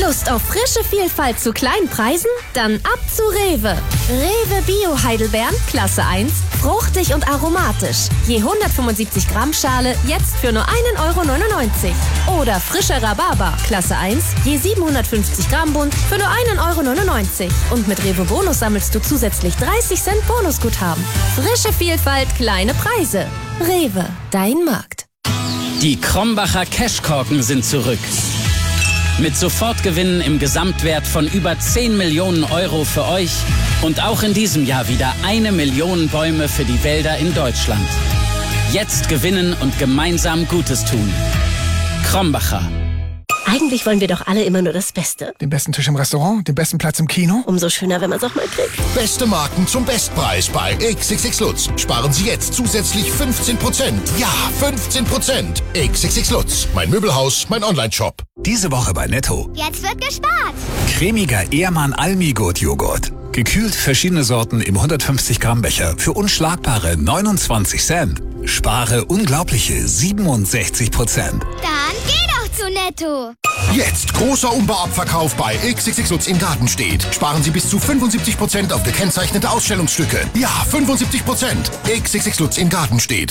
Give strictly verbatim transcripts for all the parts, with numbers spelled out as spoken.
Lust auf frische Vielfalt zu kleinen Preisen? Dann ab zu Rewe. Rewe Bio Heidelbeeren, Klasse eins, fruchtig und aromatisch. Je hundertfünfundsiebzig Gramm Schale jetzt für nur ein Euro neunundneunzig. Oder frischer Rhabarber, Klasse eins, je siebenhundertfünfzig Gramm Bund für nur ein Euro neunundneunzig. Und mit Rewe Bonus sammelst du zusätzlich dreißig Cent Bonusguthaben. Frische Vielfalt, kleine Preise. Rewe, dein Markt. Die Krombacher Cashkorken sind zurück. Mit Sofortgewinnen im Gesamtwert von über zehn Millionen Euro für euch und auch in diesem Jahr wieder eine Million Bäume für die Wälder in Deutschland. Jetzt gewinnen und gemeinsam Gutes tun. Krombacher. Eigentlich wollen wir doch alle immer nur das Beste. Den besten Tisch im Restaurant, den besten Platz im Kino. Umso schöner, wenn man es auch mal kriegt. Beste Marken zum Bestpreis bei X X X Lutz. Sparen Sie jetzt zusätzlich fünfzehn Prozent. Ja, fünfzehn Prozent. X X X Lutz. Mein Möbelhaus, mein Online-Shop. Diese Woche bei Netto. Jetzt wird gespart. Cremiger Ehrmann Almigurt Joghurt. Gekühlt verschiedene Sorten im hundertfünfzig Gramm Becher für unschlagbare neunundzwanzig Cent. Spare unglaubliche siebenundsechzig Prozent. Dann geh doch zu Netto. Jetzt großer Unbeabverkauf bei X X X Lutz in Gartenstedt. Sparen Sie bis zu fünfundsiebzig Prozent auf gekennzeichnete Ausstellungsstücke. Ja, fünfundsiebzig Prozent. X X X Lutz in Gartenstedt.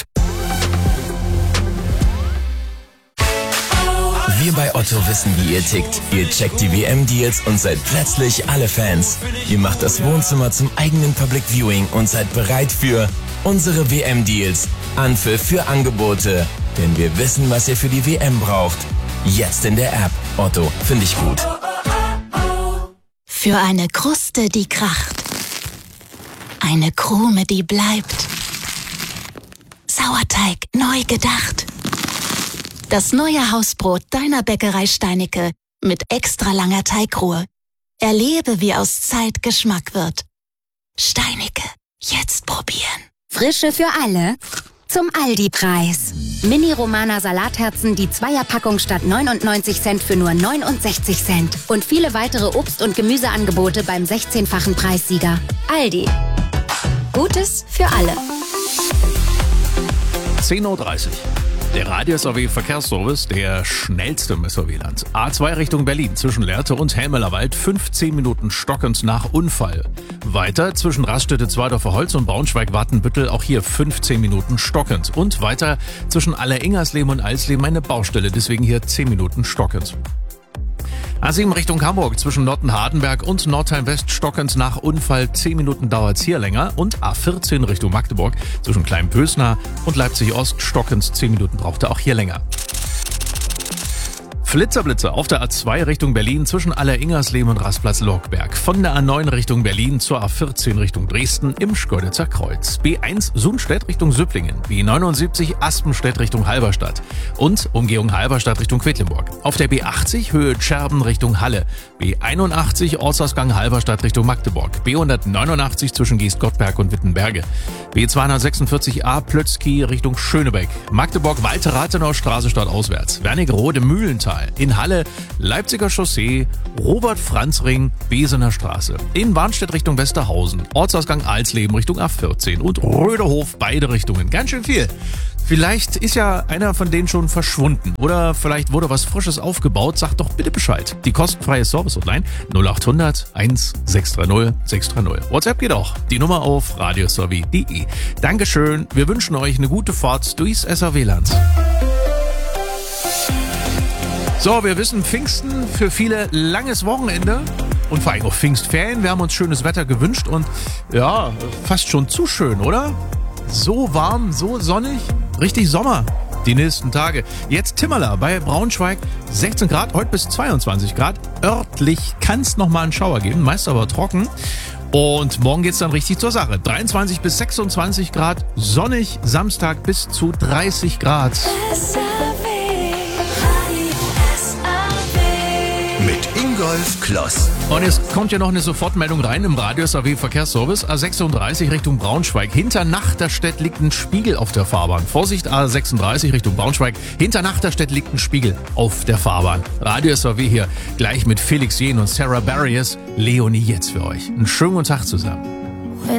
Wir bei Otto wissen, wie ihr tickt. Ihr checkt die W M-Deals und seid plötzlich alle Fans. Ihr macht das Wohnzimmer zum eigenen Public Viewing und seid bereit für unsere W M-Deals. Anpfiff für Angebote. Denn wir wissen, was ihr für die W M braucht. Jetzt in der App. Otto, finde ich gut. Für eine Kruste, die kracht. Eine Krume, die bleibt. Sauerteig neu gedacht. Das neue Hausbrot deiner Bäckerei Steinicke mit extra langer Teigruhe. Erlebe, wie aus Zeit Geschmack wird. Steinicke, jetzt probieren. Frische für alle zum Aldi-Preis. Mini-Romana Salatherzen, die Zweierpackung statt neunundneunzig Cent für nur neunundsechzig Cent. Und viele weitere Obst- und Gemüseangebote beim sechzehnfachen Preissieger. Aldi. Gutes für alle. zehn Uhr dreißig. Der Radio-S A W-Verkehrsservice, der schnellste im S A W-Land. A zwei Richtung Berlin, zwischen Lehrte und Helmelerwald, fünfzehn Minuten stockend nach Unfall. Weiter zwischen Raststätte Zweidorfer Holz und Braunschweig-Wattenbüttel, auch hier fünfzehn Minuten stockend. Und weiter zwischen Alleringersleben und Alsleben eine Baustelle, deswegen hier zehn Minuten stockend. A sieben Richtung Hamburg, zwischen Nottenhardenberg und Nordheim-West stockend nach Unfall, zehn Minuten dauert's hier länger. Und A vierzehn Richtung Magdeburg, zwischen Kleinpösner und Leipzig-Ost stockend, zehn Minuten brauchte auch hier länger. Flitzerblitze auf der A zwei Richtung Berlin zwischen Alleringersleben und Rastplatz Lorkberg. Von der A neun Richtung Berlin zur A vierzehn Richtung Dresden im Schkeuditzer Kreuz. B eins Sundstedt Richtung Süpplingen. B neunundsiebzig Aspenstedt Richtung Halberstadt. Und Umgehung Halberstadt Richtung Quedlinburg. Auf der B achtzig Höhe Tscherben Richtung Halle. B einundachtzig Ortsausgang Halberstadt Richtung Magdeburg. B hundertneunundachtzig zwischen Giesgottberg und Wittenberge. B zweihundertsechsundvierzig A Plötzky Richtung Schönebeck. Magdeburg Walter-Rathenau Straße stadtauswärts. Wernigerode Mühlental. In Halle, Leipziger Chaussee, Robert-Franz-Ring, Besener Straße. In Warnstedt Richtung Westerhausen, Ortsausgang Alsleben Richtung A vierzehn und Röderhof, beide Richtungen. Ganz schön viel. Vielleicht ist ja einer von denen schon verschwunden oder vielleicht wurde was Frisches aufgebaut. Sagt doch bitte Bescheid. Die kostenfreie Service-Hotline null acht hundert eins sechs drei null sechs drei null. WhatsApp geht auch. Die Nummer auf radiosurvey punkt de. Dankeschön. Wir wünschen euch eine gute Fahrt durchs S A W-Land. So, wir wissen, Pfingsten für viele langes Wochenende und vor allem auch Pfingstferien. Wir haben uns schönes Wetter gewünscht und ja, fast schon zu schön, oder? So warm, so sonnig, richtig Sommer die nächsten Tage. Jetzt Timmerler bei Braunschweig, sechzehn Grad, heute bis zweiundzwanzig Grad. Örtlich kann es nochmal einen Schauer geben, meist aber trocken. Und morgen geht's dann richtig zur Sache. dreiundzwanzig bis sechsundzwanzig Grad, sonnig, Samstag bis zu dreißig Grad. Mit Ingolf Kloss. Und jetzt kommt ja noch eine Sofortmeldung rein im Radio-S A W-Verkehrsservice. A sechsunddreißig Richtung Braunschweig. Hinter Nachterstedt liegt ein Spiegel auf der Fahrbahn. Vorsicht, A sechsunddreißig Richtung Braunschweig. Hinter Nachterstedt liegt ein Spiegel auf der Fahrbahn. Radio-S A W hier gleich mit Felix Jähn und Sarah Barriers. Leonie jetzt für euch. Einen schönen guten Tag zusammen.